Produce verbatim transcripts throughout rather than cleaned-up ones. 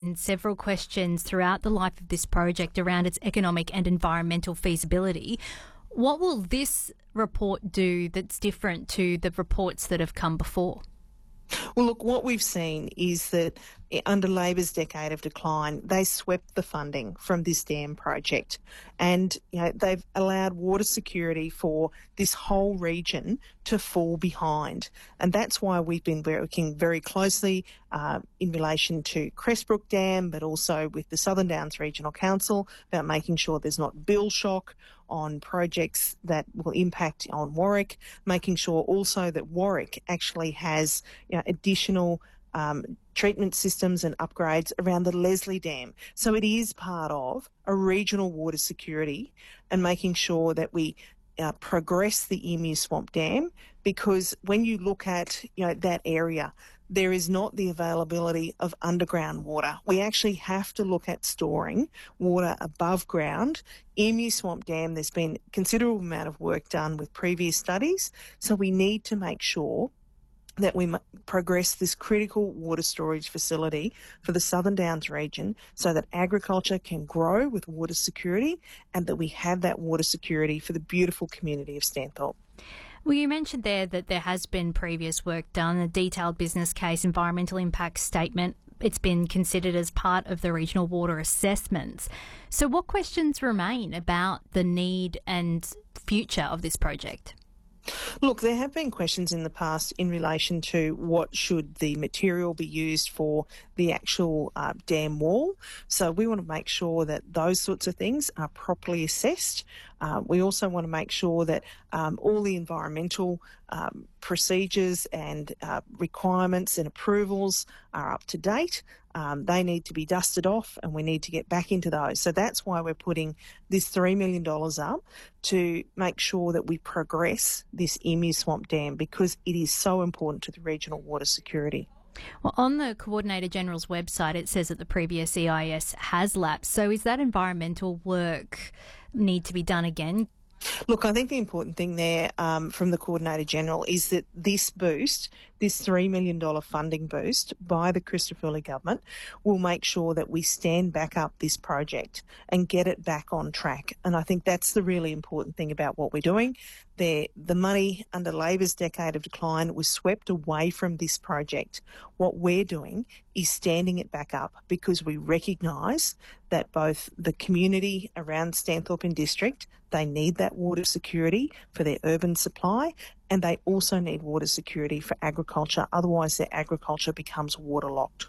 been several questions throughout the life of this project around its economic and environmental feasibility. What will this report do that's different to the reports that have come before? Well, look, what we've seen is that under Labor's decade of decline, they swept the funding from this dam project, and you know they've allowed water security for this whole region to fall behind, and that's why we've been working very closely uh, in relation to Crestbrook Dam, but also with the Southern Downs Regional Council about making sure there's not bill shock on projects that will impact on Warwick, making sure also that Warwick actually has you know, additional um, treatment systems and upgrades around the Leslie Dam. So it is part of a regional water security and making sure that we uh, progress the Emu Swamp Dam, because when you look at you know that area, there is not the availability of underground water. We actually have to look at storing water above ground. Emu Swamp Dam, there's been a considerable amount of work done with previous studies, so we need to make sure that we progress this critical water storage facility for the Southern Downs region so that agriculture can grow with water security and that we have that water security for the beautiful community of Stanthorpe. Well, you mentioned there that there has been previous work done, a detailed business case, environmental impact statement. It's been considered as part of the regional water assessments. So what questions remain about the need and future of this project? Look, there have been questions in the past in relation to what should the material be used for the actual uh, dam wall. So we want to make sure that those sorts of things are properly assessed. Uh, we also want to make sure that um, all the environmental um, procedures and uh, requirements and approvals are up to date. Um, they need to be dusted off and we need to get back into those. So that's why we're putting this three million dollars up to make sure that we progress this Emu Swamp Dam, because it is so important to the regional water security. Well, on the Coordinator General's website, it says that the previous E I S has lapsed. So is that environmental work need to be done again? Look, I think the important thing there um, from the Coordinator General is that this boost, this three million dollars funding boost by the Christodoulou government will make sure that we stand back up this project and get it back on track. And I think that's the really important thing about what we're doing. The, the money under Labor's decade of decline was swept away from this project. What we're doing is standing it back up because we recognise that both the community around Stanthorpe and District, they need that water security for their urban supply, and they also need water security for agriculture. Otherwise, their agriculture becomes waterlocked.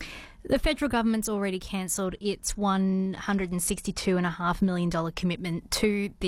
The federal government's already cancelled its one hundred sixty-two point five million dollars commitment to the